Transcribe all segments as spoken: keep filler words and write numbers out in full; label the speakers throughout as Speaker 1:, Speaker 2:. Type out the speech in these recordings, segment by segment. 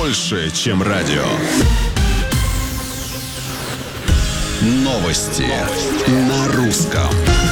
Speaker 1: больше, чем радио. Новости, Новости. На русском.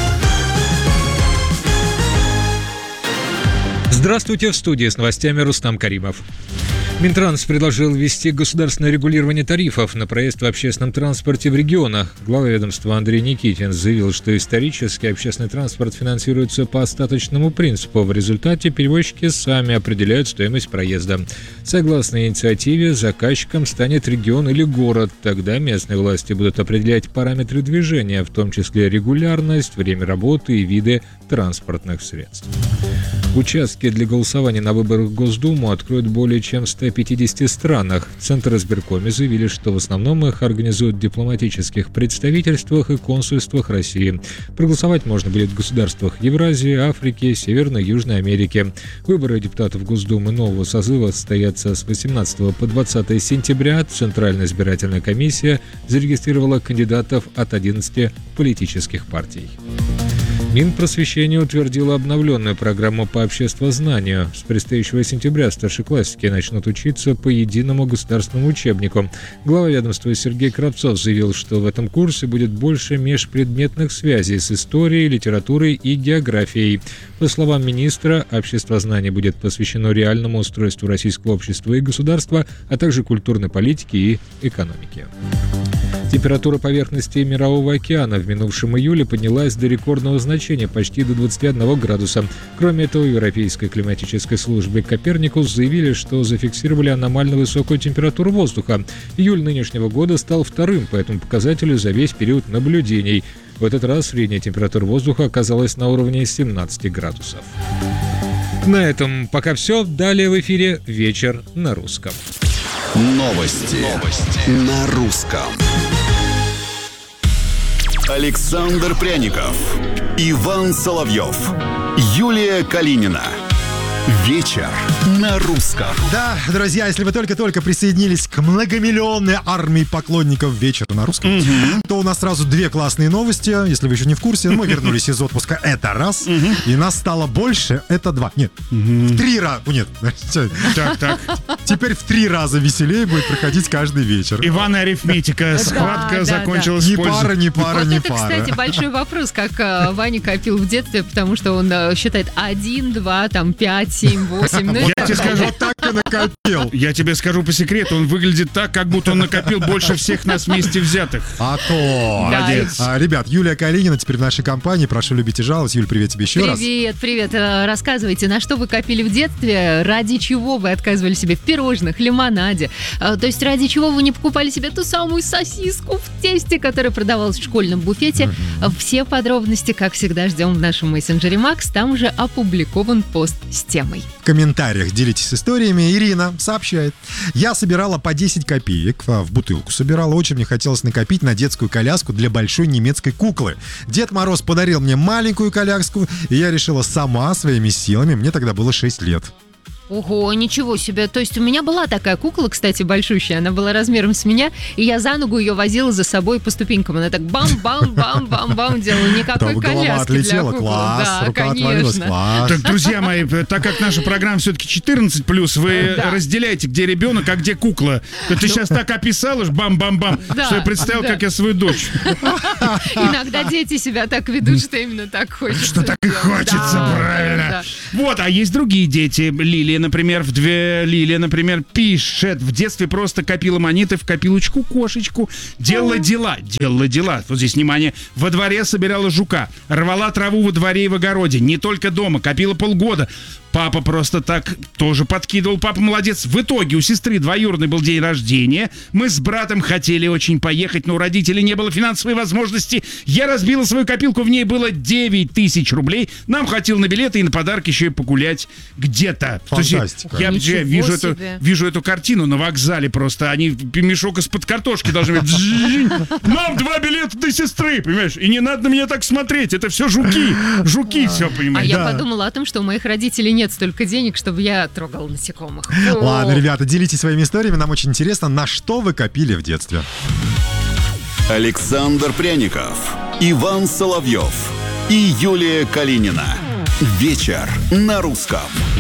Speaker 2: Здравствуйте, в студии с новостями Рустам Каримов. Минтранс предложил ввести государственное регулирование тарифов на проезд в общественном транспорте в регионах. Глава ведомства Андрей Никитин заявил, что исторически общественный транспорт финансируется по остаточному принципу. В результате перевозчики сами определяют стоимость проезда. Согласно инициативе, заказчиком станет регион или город. Тогда местные власти будут определять параметры движения, в том числе регулярность, время работы и виды транспортных средств. Участки для голосования на выборах в Госдуму откроют более чем в ста пятидесяти странах. В Центризбиркоме заявили, что в основном их организуют в дипломатических представительствах и консульствах России. Проголосовать можно будет в государствах Евразии, Африки, Северной и Южной Америки. Выборы депутатов Госдумы нового созыва состоятся с восемнадцатого по двадцатое сентября. Центральная избирательная комиссия зарегистрировала кандидатов от одиннадцати политических партий. Минпросвещение утвердило обновленную программу по обществознанию. С предстоящего сентября старшеклассники начнут учиться по единому государственному учебнику. Глава ведомства Сергей Кравцов заявил, что в этом курсе будет больше межпредметных связей с историей, литературой и географией. По словам министра, обществознание будет посвящено реальному устройству российского общества и государства, а также культурной политике и экономике. Температура поверхности Мирового океана в минувшем июле поднялась до рекордного значения, почти до двадцати одного градуса. Кроме этого, в Европейской климатической службе «Коперникус» заявили, что зафиксировали аномально высокую температуру воздуха. Июль нынешнего года стал вторым по этому показателю за весь период наблюдений. В этот раз средняя температура воздуха оказалась на уровне семнадцати градусов. На этом пока все. Далее в эфире «Вечер на русском».
Speaker 1: Новости, Новости. На русском. Александр Пряников, Иван Соловьев, Юлия Калинина. Вечер на русском.
Speaker 3: Да, друзья, если вы только-только присоединились к многомиллионной армии поклонников «Вечера на русском», mm-hmm. то у нас сразу две классные новости. Если вы еще не в курсе, мы вернулись из отпуска, это раз, mm-hmm. и нас стало больше, это два. Нет, mm-hmm. в три раза. Нет, так, так. Теперь в три раза веселее будет проходить каждый вечер.
Speaker 4: Иван и арифметика. Схватка закончилась.
Speaker 3: Ни пара, ни пара, ни пара.
Speaker 5: Вот это, кстати, большой вопрос, как Ваня копил в детстве, потому что он считает один, два, там, пять, семь, восемь. Ну,
Speaker 4: я тебе скажу,
Speaker 3: вот так и накопил.
Speaker 4: Я тебе скажу по секрету, он выглядит так, как будто он накопил больше всех нас вместе взятых.
Speaker 3: А то.
Speaker 4: Молодец.
Speaker 3: А, ребят, Юлия Калинина теперь в нашей компании. Прошу любить и жаловать. Юль, привет тебе еще
Speaker 5: привет,
Speaker 3: раз.
Speaker 5: Привет, привет. Рассказывайте, на что вы копили в детстве, ради чего вы отказывали себе в пирожных, лимонаде. То есть ради чего вы не покупали себе ту самую сосиску в тесте, которая продавалась в школьном буфете. Mm-hmm. Все подробности, как всегда, ждем в нашем мессенджере Макс. Там уже опубликован пост с темой.
Speaker 3: В комментариях делитесь историями. Ирина сообщает: я собирала по десять копеек, в бутылку собирала, очень мне хотелось накопить на детскую коляску для большой немецкой куклы. Дед Мороз подарил мне маленькую коляску, и я решила сама своими силами, мне тогда было шесть лет.
Speaker 5: Ого, ничего себе. То есть у меня была такая кукла, кстати, большущая. Она была размером с меня, и я за ногу ее возила за собой по ступенькам. Она так бам-бам-бам-бам-бам делала. Никакой коляски для куклы.
Speaker 3: Класс,
Speaker 5: да,
Speaker 3: рука
Speaker 5: конечно.
Speaker 3: отвалилась, класс.
Speaker 4: Так, друзья мои, так как наша программа все-таки четырнадцать плюс, вы
Speaker 5: да.
Speaker 4: разделяете, где ребенок, а где кукла. Ты сейчас так описала, бам-бам-бам,
Speaker 5: да,
Speaker 4: что я представил,
Speaker 5: да.
Speaker 4: как я свою дочь.
Speaker 5: Иногда дети себя так ведут, что именно так хочется.
Speaker 4: Что так и хочется,
Speaker 5: да,
Speaker 4: правильно.
Speaker 5: да.
Speaker 4: Вот, а есть другие дети. Лилия, например, в две Лилия, например, пишет: в детстве просто копила монеты в копилочку кошечку, делала дела, делала дела. Вот здесь, внимание, во дворе собирала жука, рвала траву во дворе и в огороде, не только дома, копила полгода. Папа просто так тоже подкидывал. Папа молодец. В итоге у сестры двоюродный был день рождения. Мы с братом хотели очень поехать, но у родителей не было финансовой возможности. Я разбила свою копилку, в ней было девять тысяч рублей. Нам хватило на билеты и на подарки еще и погулять где-то.
Speaker 3: Фантастика.
Speaker 4: Я, я вижу, эту, вижу эту картину на вокзале просто. Они мешок из-под картошки должны быть. Нам два билета до сестры, понимаешь? И не надо на меня так смотреть. Это все жуки. Жуки все, понимаешь?
Speaker 5: А я подумала о том, что у моих родителей нет столько денег, чтобы я трогала насекомых.
Speaker 3: Ладно, ребята, делитесь своими историями. Нам очень интересно, на что вы копили в детстве.
Speaker 1: Александр Пряников, Иван Соловьев и Юлия Калинина. Вечер на русском.